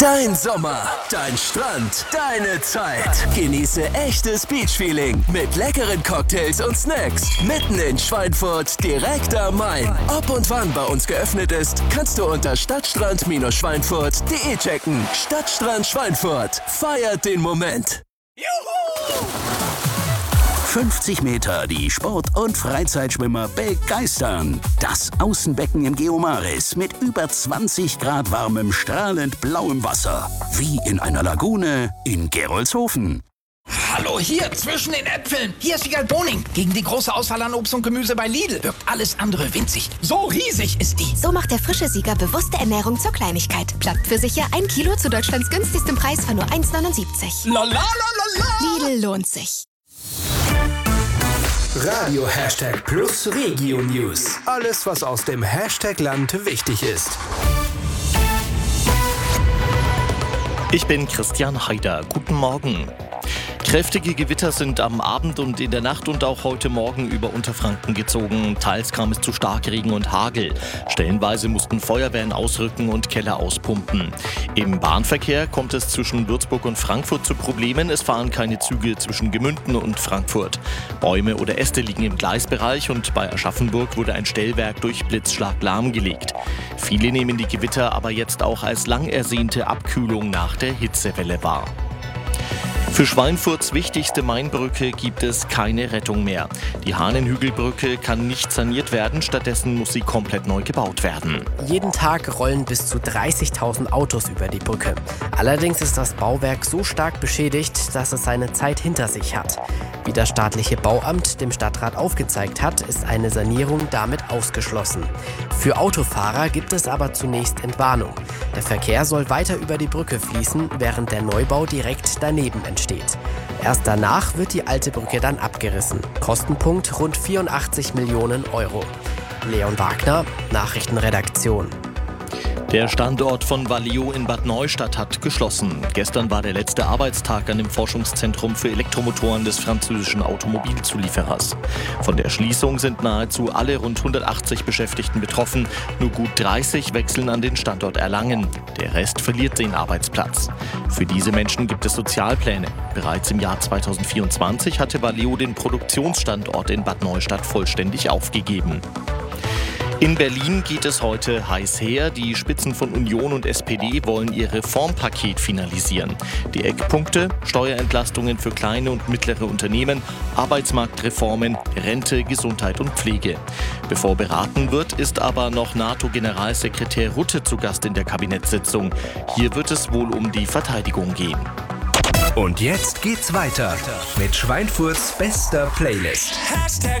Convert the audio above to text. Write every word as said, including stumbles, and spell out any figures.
Dein Sommer, dein Strand, deine Zeit. Genieße echtes Beachfeeling mit leckeren Cocktails und Snacks. Mitten in Schweinfurt, direkt am Main. Ob und wann bei uns geöffnet ist, kannst du unter stadtstrand Schweinfurt punkt de checken. Stadtstrand Schweinfurt. Feiert den Moment. Juhu! fünfzig Meter, die Sport- und Freizeitschwimmer begeistern. Das Außenbecken im Geomaris mit über zwanzig Grad warmem, strahlend blauem Wasser. Wie in einer Lagune in Gerolzhofen. Hallo, hier, zwischen den Äpfeln. Hier ist Wiegald Boning. Gegen die große Auswahl an Obst und Gemüse bei Lidl wirkt alles andere winzig. So riesig ist die. So macht der frische Sieger bewusste Ernährung zur Kleinigkeit. Plappt für sicher ein Kilo zu Deutschlands günstigstem Preis von nur eins neunundsiebzig. La la la la la. Lidl lohnt sich. Radio Hashtag Plus Regio News. Alles, was aus dem Hashtag-Land wichtig ist. Ich bin Christian Haider. Guten Morgen. Kräftige Gewitter sind am Abend und in der Nacht und auch heute Morgen über Unterfranken gezogen. Teils kam es zu Starkregen und Hagel. Stellenweise mussten Feuerwehren ausrücken und Keller auspumpen. Im Bahnverkehr kommt es zwischen Würzburg und Frankfurt zu Problemen. Es fahren keine Züge zwischen Gemünden und Frankfurt. Bäume oder Äste liegen im Gleisbereich und bei Aschaffenburg wurde ein Stellwerk durch Blitzschlag lahmgelegt. Viele nehmen die Gewitter aber jetzt auch als lang ersehnte Abkühlung nach der Hitzewelle wahr. Für Schweinfurts wichtigste Mainbrücke gibt es keine Rettung mehr. Die Hahnenhügelbrücke kann nicht saniert werden, stattdessen muss sie komplett neu gebaut werden. Jeden Tag rollen bis zu dreißigtausend Autos über die Brücke. Allerdings ist das Bauwerk so stark beschädigt, dass es seine Zeit hinter sich hat. Wie das staatliche Bauamt dem Stadtrat aufgezeigt hat, ist eine Sanierung damit ausgeschlossen. Für Autofahrer gibt es aber zunächst Entwarnung. Der Verkehr soll weiter über die Brücke fließen, während der Neubau direkt daneben entsteht. Erst danach wird die alte Brücke dann abgerissen. Kostenpunkt rund vierundachtzig Millionen Euro. Leon Wagner, Nachrichtenredaktion. Der Standort von Valeo in Bad Neustadt hat geschlossen. Gestern war der letzte Arbeitstag an dem Forschungszentrum für Elektromotoren des französischen Automobilzulieferers. Von der Schließung sind nahezu alle rund hundertachtzig Beschäftigten betroffen. Nur gut dreißig wechseln an den Standort Erlangen. Der Rest verliert den Arbeitsplatz. Für diese Menschen gibt es Sozialpläne. Bereits im Jahr zweitausendvierundzwanzig hatte Valeo den Produktionsstandort in Bad Neustadt vollständig aufgegeben. In Berlin geht es heute heiß her. Die Spitzen von Union und S P D wollen ihr Reformpaket finalisieren. Die Eckpunkte: Steuerentlastungen für kleine und mittlere Unternehmen, Arbeitsmarktreformen, Rente, Gesundheit und Pflege. Bevor beraten wird, ist aber noch NATO-Generalsekretär Rutte zu Gast in der Kabinettssitzung. Hier wird es wohl um die Verteidigung gehen. Und jetzt geht's weiter mit Schweinfurts bester Playlist. Hashtag